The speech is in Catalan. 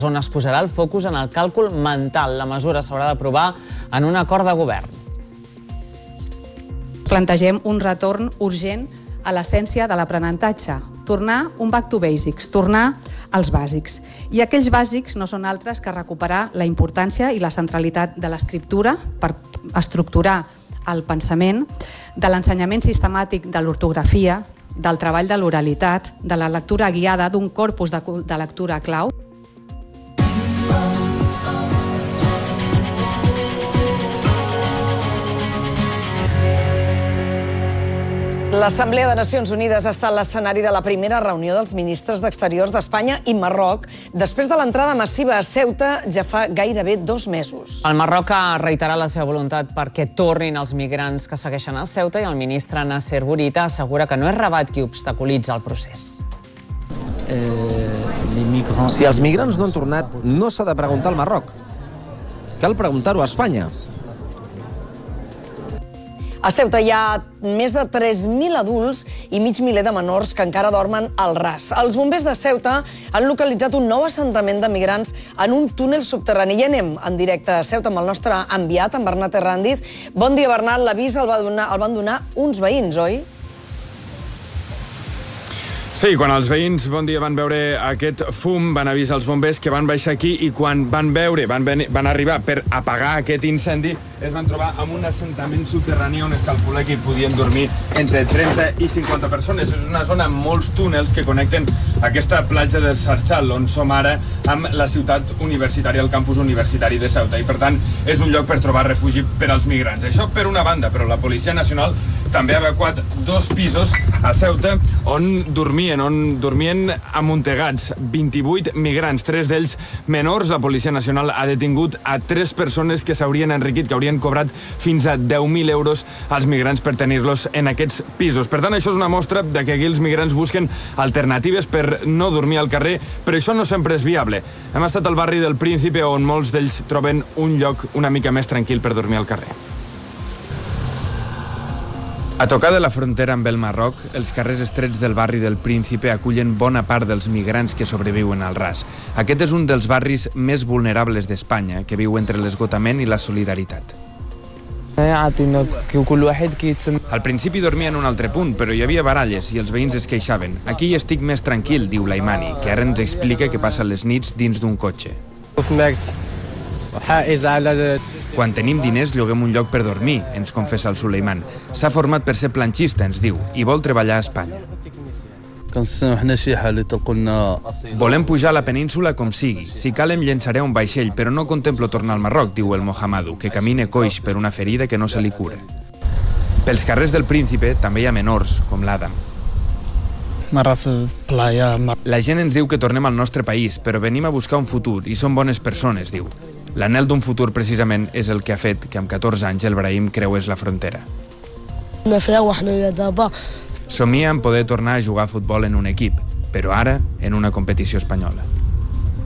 on es posarà el focus en el càlcul mental. La mesura s'haurà d'aprovar en un acord de govern. Plantegem un retorn urgent a l'essència de l'aprenentatge, tornar un back to basics, tornar als bàsics. I aquells bàsics no són altres que recuperar la importància i la centralitat de l'escriptura per estructurar el pensament, de l'ensenyament sistemàtic de l'ortografia, del treball de l'oralitat, de la lectura guiada d'un corpus de lectura clau. L'Assemblea de Nacions Unides ha estat l'escenari de la primera reunió dels ministres d'Exteriors d'Espanya i Marroc després de l'entrada massiva a Ceuta ja fa gairebé 2 mesos. El Marroc ha reiterat la seva voluntat perquè tornin els migrants que segueixen a Ceuta i el ministre Nasser Bourita assegura que no és Rabat qui obstaculitza el procés. Si els migrants no han tornat, no s'ha de preguntar al Marroc. Cal preguntar-ho a Espanya. A Ceuta hi ha més de 3.000 adults i mig miler de menors que encara dormen al ras. Els bombers de Ceuta han localitzat un nou assentament de migrants en un túnel subterrani. I anem en directe a Ceuta amb el nostre enviat, en Bernat Herrandiz. Bon dia, Bernat. L'avís el van donar uns veïns, oi? Sí, quan els veïns, bon dia, van veure aquest fum, van avisar els bombers que van baixar aquí i quan van arribar per apagar aquest incendi, es van trobar amb un assentament subterrani on es calcula que hi podien dormir entre 30 i 50 persones. És una zona amb molts túnels que connecten aquesta platja de Sarchal, on som ara, amb la ciutat universitària, el campus universitari de Ceuta. I, per tant, és un lloc per trobar refugi per als migrants. Això per una banda, però la Policia Nacional també ha evacuat 2 pisos a Ceuta on dormien amuntegats 28 migrants, 3 d'ells menors. La Policia Nacional ha detingut a 3 persones que s'haurien enriquit, que haurien cobrat fins a 10.000 euros als migrants per tenir-los en aquests pisos. Per tant, això és una mostra de que aquí els migrants busquen alternatives per no dormir al carrer, però això no sempre és viable. Hem estat al barri del Príncipe, on molts d'ells troben un lloc una mica més tranquil per dormir al carrer. A tocar de la frontera amb el Marroc, els carrers estrets del barri del Príncipe acullen bona part dels migrants que sobreviuen al ras. Aquest és un dels barris més vulnerables d'Espanya, que viu entre l'esgotament i la solidaritat. Al principi dormia en un altre punt, però hi havia baralles i els veïns es queixaven. Aquí hi estic més tranquil, diu l'Aimani, que ara ens explica que passa les nits dins d'un cotxe. Quan tenim diners lloguem un lloc per dormir, ens confessa el Suleiman. S'ha format per ser planxista, ens diu, i vol treballar a Espanya. Volem pujar a la península com sigui. Si cal em llençaré un vaixell, però no contemplo tornar al Marroc, diu el Mohamadu, que camina coix per una ferida que no se li cura. Pels carrers del Príncipe també hi ha menors, com l'Adam. La gent ens diu que tornem al nostre país, però venim a buscar un futur i som bones persones, diu. L'anhel d'un futur, precisament, és el que ha fet que amb 14 anys el Brahim creués la frontera. Somia en poder tornar a jugar a futbol en un equip, però ara en una competició espanyola.